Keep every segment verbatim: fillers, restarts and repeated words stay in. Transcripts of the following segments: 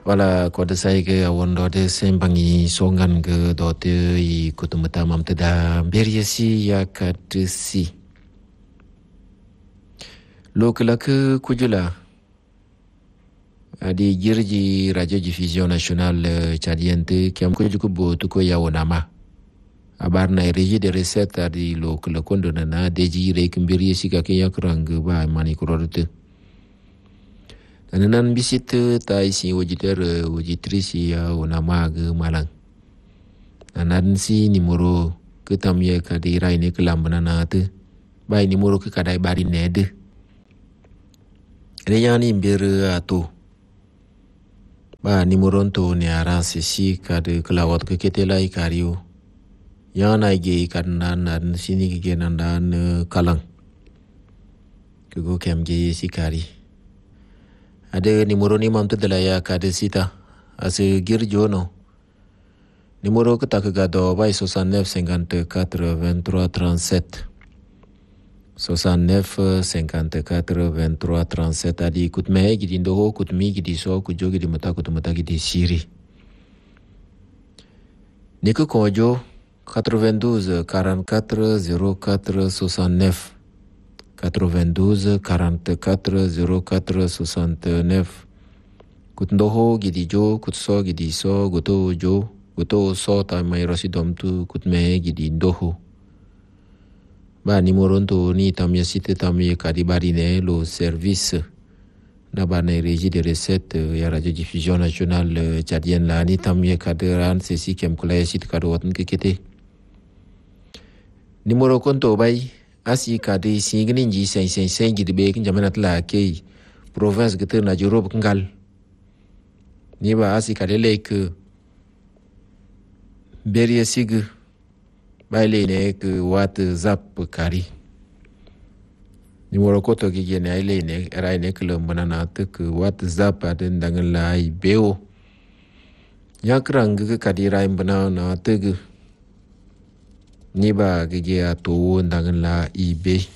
Wala kode sai ke awondo de sembangi songan ke dote I kutumata mamtada beriasi ya kadesi. Lokala ke kujula adi girji radio diffusion nationale chadiente kiam kuju kubo tuko ya wonama. Abar na régie de recette adi lokala kondo na deji rek beriasi ka ke yakrang ba mani kurorte. Nanan bisit ta isi auditeur auditrice ya onama ge malang. Nanan si nimoro ke tamye ka di rai ne kelambana na te. Bai nimoro ke kadai bari ned. Reyani mbere ato. Ba nimoro to ne aran si ka de kelawat ke ketela ikario. Yana ge kadna nan sini ge nandan kalang. Ke go kem ge sikari. Ada nimoro ni mamtu delaya kade sita ase girjono nimoro ke tak gado bai soixante-neuf cinquante-quatre vingt-trois trente-sept soixante-neuf cinquante-quatre vingt-trois trente-sept adi kutme gidi ndo kutmi gidi so kujo gidi mata kutumata gidi siri niku kojo quatre-vingt-douze quarante-quatre zéro quatre soixante-neuf quatre-vingt-douze quarante-quatre zéro quatre soixante-neuf Kutndoho gidi jo kutso gidi so goto jo goto so ta mai rosi domtu kutme gidi ndoho ba nimoronto ni tamya site tamye kadibari ne lo service na ba na régie de recette ya radio diffusion nationale tchadienne la ni tamye kadran ceci kem kula site kado watn kekete nimoro konto bay asi kade singini nji sen sen sen gidi be kin jamana tla ke province gete na Europe ngal ni ba asi kade lek beria sig baile ne ke wat zap kari ni moro koto gi gene ile ne rai ne klo manana te ke wat zap aden dangal lai beo yakrang ge kadi rai banana te ge ni ba gege ato ndangan la ibe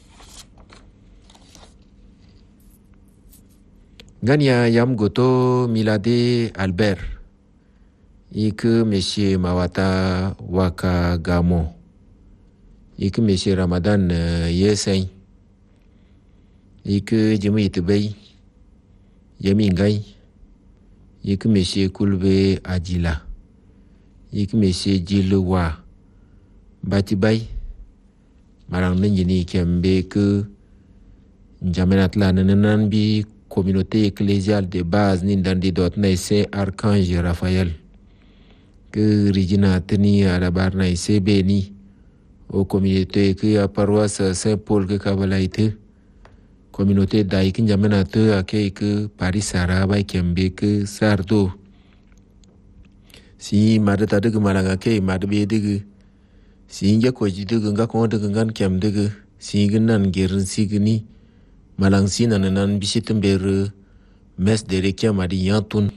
ganya yam goto milade Albert ik monsieur Mawata Wakagamo ik monsieur Ramadan Yesen ik jimi tibay yami ngai ik monsieur Kulbe Adila ik monsieur Jilwa Bati bay marang nenjini kembe ke njamenat la nanan bi communauté ecclésiale de base ni ndandi dot na Saint Archange Raphaël ke regina teni arabar na C B ni o communauté ke a paroisse Saint Paul ke kabalaite communauté dai ke njamenat ake ke Paris Araba kembe ke sardo si madata de malanga ke madbe de Singa ko jidu ganga ko de gangan kem de singin nan gerin signi malang sinan nan bisitum ber mes de rekiam adi yantun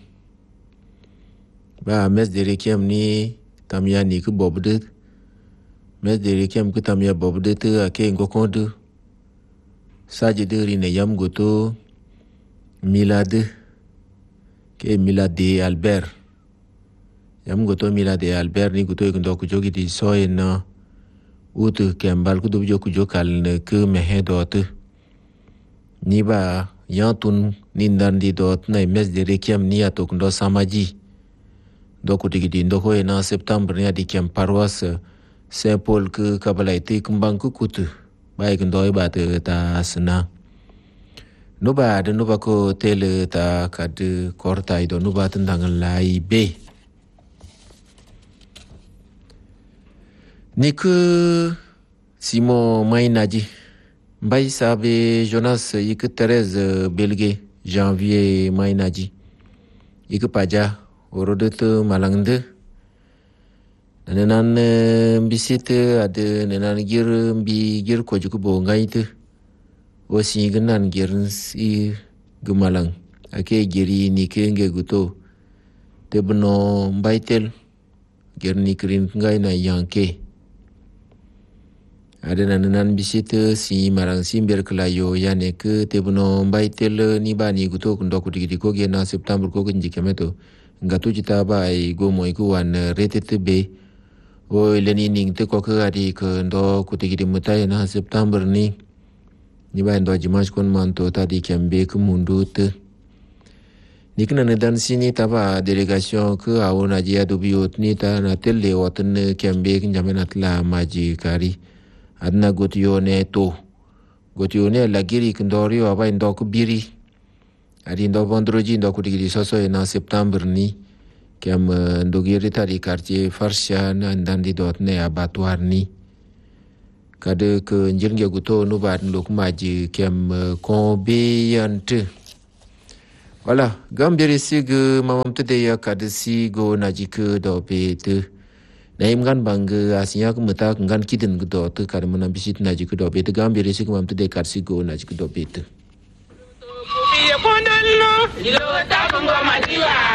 ba mes de rekiam ni tamya ni ku bobde mes de rekiam ku tamya bobde te ake ngo konde saje de rine yam goto milade ke milade Albert yam goto milade Albert ni goto ndo ku jogi di soyena utu kembal ku do joku jokal ne ke mehe dot ni ba yantun ni ndandi dot na mes de rekiam ni atok ndo samaji do ku digi ndo ho na septembre ni adi kem paroisse Saint Paul ke kabalaite kumbang ku kutu bai ndo ba te ta asna no ba de no ba ko tele ta kad korta ido no ba tandangal lai be Niku Simon Mainaji Mbai sabe Jonas ik Thérèse Belge Janvier Mainaji ik paja orodet malangde nanan bisite ade nanan gir bi gir ko juku bo ngaite osi gnan girin si gumalang ake giri ni kenge guto tebno mbaitel girni krin ngai na yanke Ada nan bisit si marang simber kelayo yane ke tebuno baitel ni bani guto kundo kutigi ko gena September ko kunji kemeto ngatu cita bai go mo iku wan retet be o leni ning te ko ka adi ke ndo kutigi mutai na September ni ni bai ndo jimas kon manto tadi kembe ke mundu te nikna ne dan sini taba delegation ke awona jia dubiot ni ta na telle wotne kembe njamenat la maji kari adna gotione to gotione la giri kendori wa bai ndok biri adi ndo vendredi ndo kutigi soso na September ni kem ndo giri tari quartier Farsha na ndandi dot ne abattoir ni kade ke njirnge guto no bad lok maji kem kombe yante wala gambere sig mamam tede ya kade si go najik do bete naim gan bang asinya ku mata gan kiden gudo te kar mana bisit naji gudo bete gam bere sik mam te de kar sigo naji gudo bete